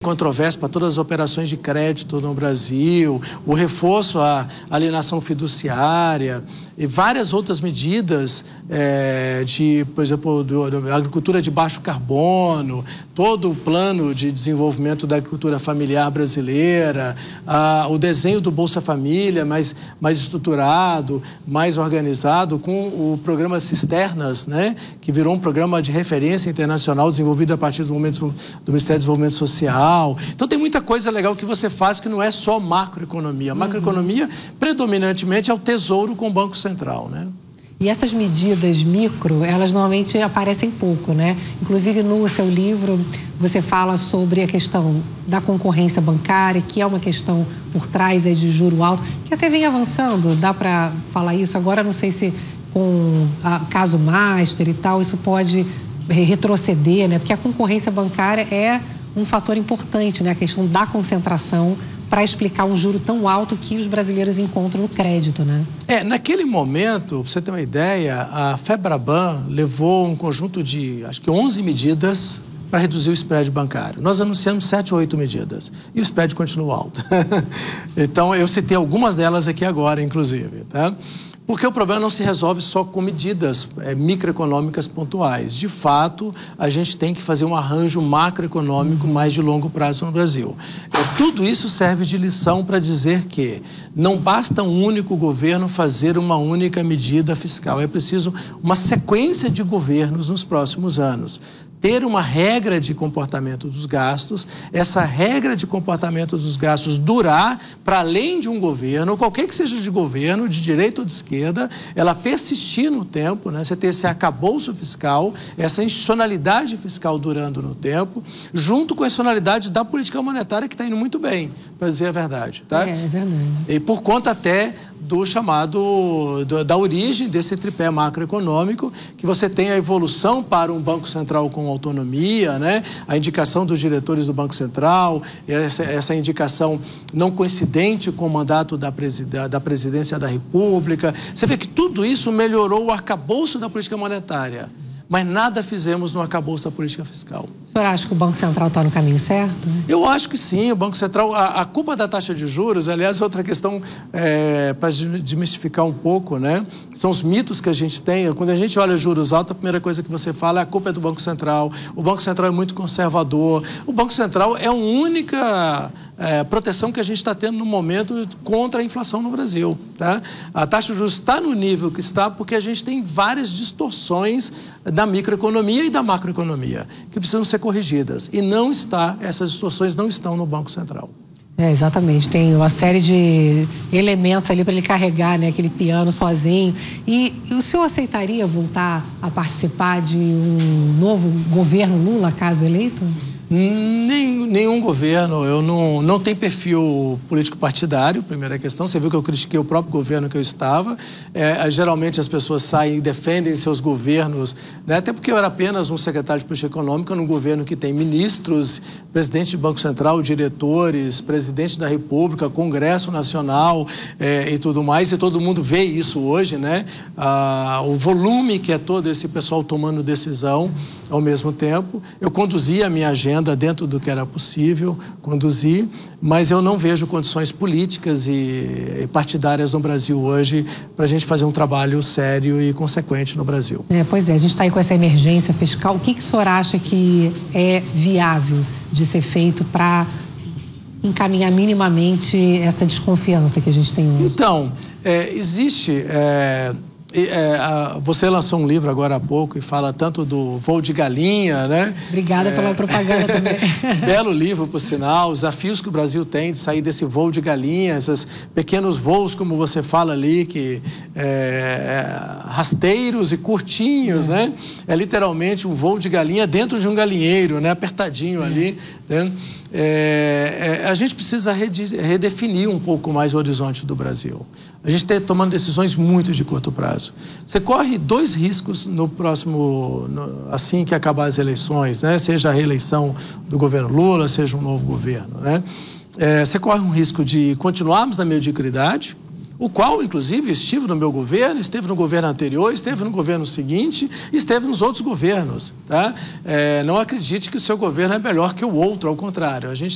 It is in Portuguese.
controvérsia para todas as operações de crédito no Brasil, o reforço à alienação fiduciária e várias outras medidas por exemplo, da agricultura de baixo carbono, todo o plano de desenvolvimento da agricultura familiar brasileira, o desenho do Bolsa Família mais estruturado, mais organizado, com o programa Cisternas, né, que virou um programa de referência internacional desenvolvido a partir do Ministério do Desenvolvimento Social. Então, tem muita coisa legal que você faz que não é só macroeconomia. A macroeconomia, predominantemente, é o Tesouro com o Banco Central, né? E essas medidas micro, elas normalmente aparecem pouco, né? Inclusive, no seu livro, você fala sobre a questão da concorrência bancária, que é uma questão por trás de juro alto, que até vem avançando, dá para falar isso. Agora, não sei se com o caso Master e tal, isso pode retroceder, né? Porque a concorrência bancária é um fator importante, né? A questão da concentração para explicar um juro tão alto que os brasileiros encontram no crédito, né? Naquele momento, para você ter uma ideia, a FEBRABAN levou um conjunto de, acho que 11 medidas para reduzir o spread bancário. Nós anunciamos 7 ou 8 medidas e o spread continua alto. Então, eu citei algumas delas aqui agora, inclusive, tá? Porque o problema não se resolve só com medidas microeconômicas pontuais. De fato, a gente tem que fazer um arranjo macroeconômico mais de longo prazo no Brasil. Tudo isso serve de lição para dizer que não basta um único governo fazer uma única medida fiscal. É preciso uma sequência de governos nos próximos anos. Ter uma regra de comportamento dos gastos, essa regra de comportamento dos gastos durar para além de um governo, qualquer que seja de governo, de direita ou de esquerda, ela persistir no tempo, né? Você ter esse arcabouço fiscal, essa institucionalidade fiscal durando no tempo, junto com a institucionalidade da política monetária que está indo muito bem, para dizer a verdade, tá? É verdade. E por conta até do chamado, da origem desse tripé macroeconômico, que você tem a evolução para um Banco Central com autonomia, né? A indicação dos diretores do Banco Central, essa indicação não coincidente com o mandato da presidência da República. Você vê que tudo isso melhorou o arcabouço da política monetária, mas nada fizemos no arcabouço da política fiscal. O senhor acha que o Banco Central está no caminho certo? Eu acho que sim, o Banco Central... A culpa da taxa de juros, aliás, é outra questão para desmistificar um pouco, né? São os mitos que a gente tem. Quando a gente olha juros altos, a primeira coisa que você fala é a culpa é do Banco Central. O Banco Central é muito conservador. O Banco Central é a única... proteção que a gente está tendo no momento contra a inflação no Brasil, tá? A taxa de juros está no nível que está porque a gente tem várias distorções da microeconomia e da macroeconomia que precisam ser corrigidas. E essas distorções não estão no Banco Central. Exatamente, tem uma série de elementos ali para ele carregar, né, aquele piano sozinho. E o senhor aceitaria voltar a participar de um novo governo Lula, caso eleito? Nenhum governo. Eu não tenho perfil político partidário, primeira questão. Você viu que eu critiquei o próprio governo que eu estava. Geralmente as pessoas saem e defendem seus governos, né? Até porque eu era apenas um secretário de política econômica num governo que tem ministros, presidente do Banco Central, diretores, presidente da República, Congresso Nacional e tudo mais. E todo mundo vê isso hoje, né? O volume que é todo esse pessoal tomando decisão ao mesmo tempo. Eu conduzi a minha agenda dentro do que era possível conduzir, mas eu não vejo condições políticas e partidárias no Brasil hoje para a gente fazer um trabalho sério e consequente no Brasil. Pois é, a gente está aí com essa emergência fiscal. O que o senhor acha que é viável de ser feito para encaminhar minimamente essa desconfiança que a gente tem hoje? Então, existe... você lançou um livro agora há pouco e fala tanto do voo de galinha, né? Obrigada pela propaganda também. Belo livro, por sinal. Os desafios que o Brasil tem de sair desse voo de galinha, esses pequenos voos, como você fala ali, que rasteiros e curtinhos, né? É literalmente um voo de galinha dentro de um galinheiro, né? Apertadinho ali, né? A gente precisa redefinir um pouco mais o horizonte do Brasil. A gente está tomando decisões muito de curto prazo. Você corre 2 riscos no próximo, assim que acabar as eleições, né? Seja a reeleição do governo Lula, seja um novo governo, né? Você corre um risco de continuarmos na mediocridade, o qual, inclusive, estive no meu governo, esteve no governo anterior, esteve no governo seguinte, esteve nos outros governos, tá? Não acredite que o seu governo é melhor que o outro, ao contrário. A gente